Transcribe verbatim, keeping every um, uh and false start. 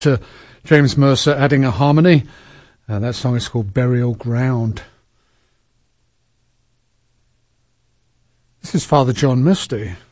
to James Mercer adding a harmony. Uh, that song is called Burial Ground. This is Father John Misty.